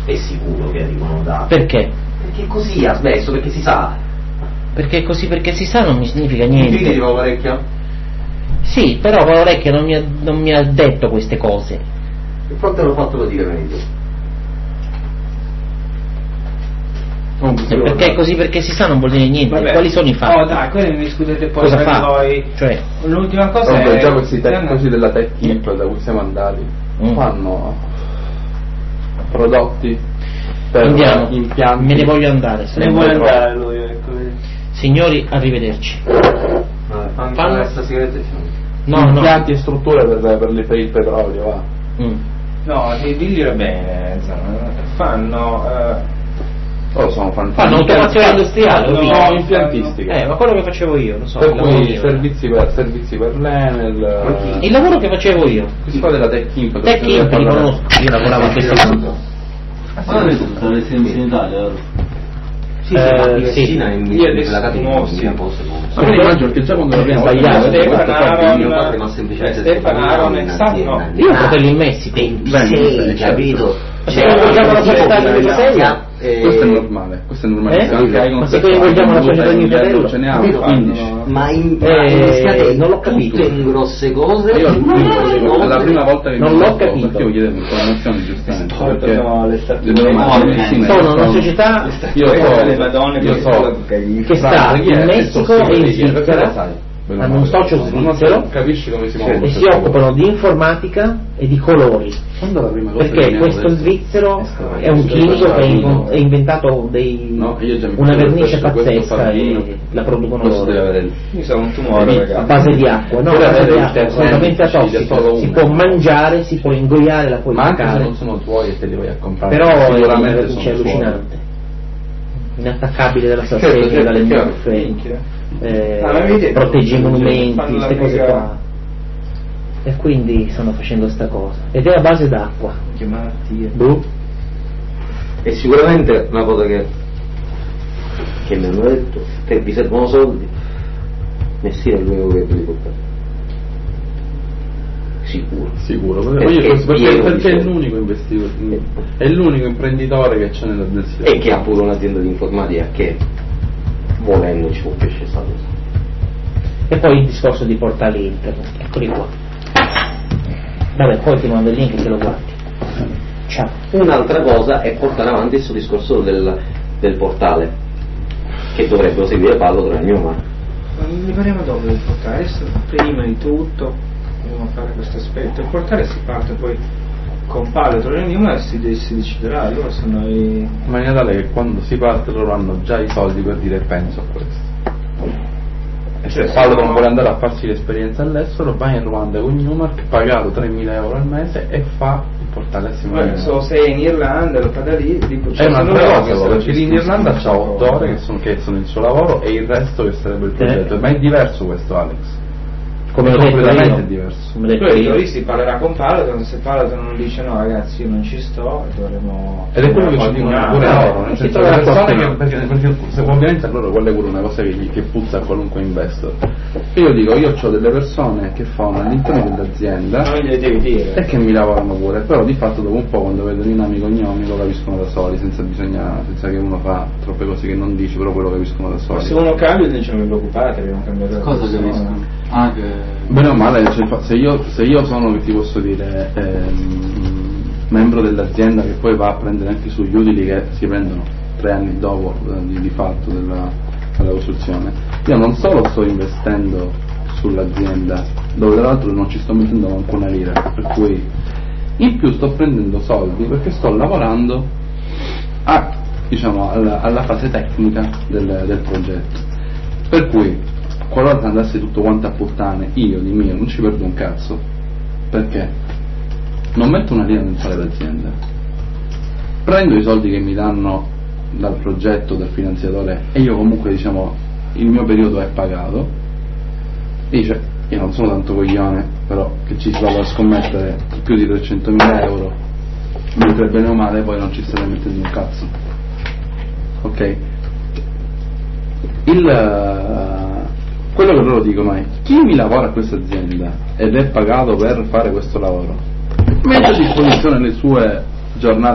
È sicuro che arrivano dati. Perché? Perché così ha smesso, perché si sa. Perché così, perché si sa non mi significa niente. Quindi di Pavorecchia? Sì, però Pavorecchia non mi ha detto queste cose. E quanto hanno fatto lo dire meglio? Perché così, perché si sa non vuol dire niente. Vabbè. Quali sono i fatti? Oh dai, quelli ne discutete poi Cosa tra fa? voi. Cioè, l'ultima cosa Comunque, è già questi tecnici della Tech da cui siamo andati fanno prodotti per andiamo, impianti. me ne voglio andare. se ne vuole andare lui, ecco. Signori, arrivederci. Fanno questa sigaretta No, impianti e strutture per il petrolio, va. No, diglielo bene, insomma. Fanno fanno automazione industriale, no, impiantistica. ma quello che facevo io, lo so. Per cui servizi per l'Enel. Il lavoro che facevo io. Questo qua della Tech Imp. Tech Imp li conosco, io lavoravo a questo punto. Sono in Italia. Sì, la piscina io adesso la categoria ma quindi immagino che già quando l'abbiamo sbagliato Stefano Aron sanno. Io ho fratelli in Messico. 26, capito? Vogliamo la società di mio fratello? Questo è normale, Ma se coinvolgiamo la società di mio fratello ce ne hanno 15. Ma in non l'ho capito. Tutte in grosse cose. Io la prima volta che non l'ho capito, perché io chiedevo informazioni giustamente sono una società che sta in Messico e in Svizzera, hanno un socio svizzero e si occupano di informatica e di colori, perché questo svizzero è un chimico che ha inventato una vernice pazzesca e la producono loro. Io sono un tumore, a base di acqua, no, a base di acqua, assolutamente atossico, si può mangiare, si può ingoiare, la puoi ma anche se toccare, non sono tuoi e te li vai a comprare, però è una sicuramente vernice sono allucinante, inattaccabile dalle salsette, dalle muffe, protegge i monumenti, queste cose qua, e quindi stanno facendo sta cosa ed è a base d'acqua. Che malattia. E sicuramente una cosa che mi hanno detto, che vi servono soldi, Messina è l'unico che li porta. Sicuro perché è l'unico investitore, è l'unico imprenditore che c'è nel settore e che ha pure un'azienda di informatica che volendo ci può piacere sta cosa. E poi il discorso di portali internet, eccoli qua. Vabbè, poi ti mando il link e te lo guardi. Ciao. Un'altra cosa è portare avanti questo discorso del portale, che dovrebbero seguire Paolo tra il mio mano. Ne parliamo dopo del portale, adesso prima di tutto dobbiamo fare questo aspetto. Il portale si parte poi con Paolo tra il mio mano e si deciderà, allora sono in maniera tale che quando si parte loro hanno già i soldi per dire penso a questo. E se Paolo non vuole andare a farsi l'esperienza all'estero, va in Ruanda con Newmark, pagato 3.000 euro al mese e fa il portale assieme. Se è in Irlanda lo fa da lì, è un'altra cosa, perché lì in Irlanda c'ha 8 ore che sono il suo lavoro e il resto che sarebbe il progetto, ma è diverso questo, Alex. Come ho detto completamente diverso. Lì si parlerà con Paolo, se Paolo non dice no ragazzi io non ci sto, dovremo. Ed è quello che ci dicono pure loro, nel senso le persone perché ovviamente allora quella è pure una cosa che puzza a qualunque investor. Io dico, io ho delle persone che fanno all'interno dell'azienda e che mi lavorano pure, però di fatto dopo un po' quando vedono i nomi cognomi lo capiscono da soli, senza che uno fa troppe cose che non dice, però poi lo capiscono da soli. Ma se uno cambia dice non vi preoccupate, abbiamo cambiato cosa capiscono? Bene o male, se io sono, che ti posso dire, membro dell'azienda che poi va a prendere anche sugli utili che si prendono 3 anni dopo di fatto della costruzione, io non solo sto investendo sull'azienda, dove tra l'altro non ci sto mettendo neanche una lira, per cui in più sto prendendo soldi perché sto lavorando alla fase tecnica del progetto, per cui qualora andasse tutto quanto a puttane, io di mio non ci perdo un cazzo, perché non metto una lira nel fare l'azienda, prendo i soldi che mi danno dal progetto, dal finanziatore, e io comunque il mio periodo è pagato, dice io non sono tanto coglione però che ci si va a scommettere più di 300.000 euro, mentre bene o male poi non ci state mettendo un cazzo, ok? Quello che loro dicono è: chi mi lavora a questa azienda ed è pagato per fare questo lavoro mette a disposizione le sue giornate